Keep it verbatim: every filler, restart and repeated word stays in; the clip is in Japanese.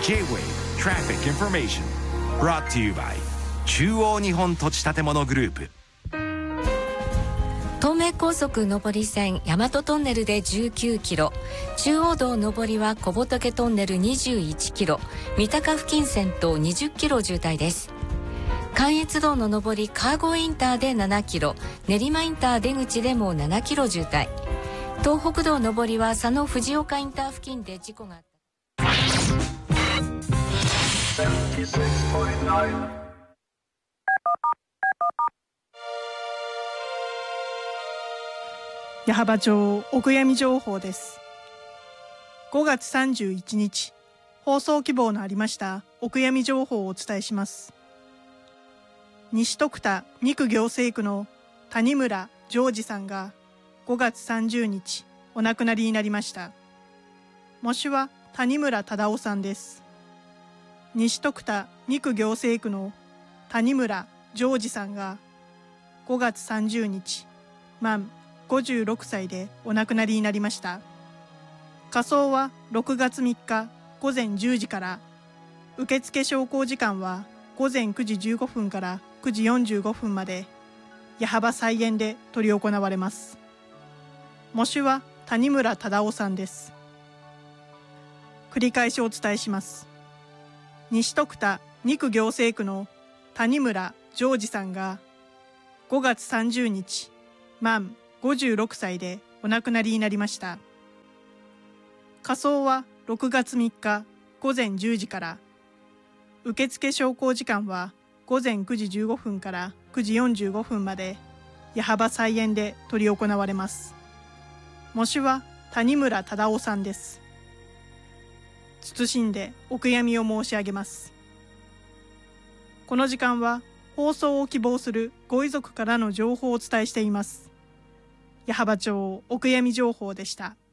J-Wave Traffic Information brought to you by 中央日本土地建物グループ。 東名高速上り線大和トンネルでじゅうきゅうキロ、中央道上りは小仏トンネルにじゅういちキロ、三鷹付近線とにじゅっキロ渋滞です。関越道の上りカーゴインターでななキロ、練馬インター出口でもななキロ渋滞。東北道上りは佐野藤岡インター付近で事故があった。 矢巾町お悔やみ情報です。ごがつさんじゅういちにち、放送希望のありましたお悔やみ情報をお伝えします。西徳田にく行政区の谷村ジョージさんがごがつさんじゅうにちお亡くなりになりました。喪主は谷村忠夫さんです。西徳田にく行政区の谷村ジョージさんがごがつさんじゅうにち満ごじゅうろくさいでお亡くなりになりました。火葬はろくがつみっかごぜんじゅうじから、受付昇降時間はごぜんくじじゅうごふんからくじよんじゅうごふんまで、矢巾菜園で執り行われます。喪主は谷村忠夫さんです。繰り返しお伝えします。西徳田にく行政区の谷村ジョージさんがごがつさんじゅうにち満ごじゅうろくさいでお亡くなりになりました。火葬はろくがつみっかごぜんじゅうじから、受付昇降時間はごぜんくじじゅうごふんからくじよんじゅうごふんまで、矢巾菜園で執り行われます。喪主は谷村忠夫さんです。謹んでお悔やみを申し上げます。この時間は放送を希望するご遺族からの情報をお伝えしています。矢巾町お悔やみ情報でした。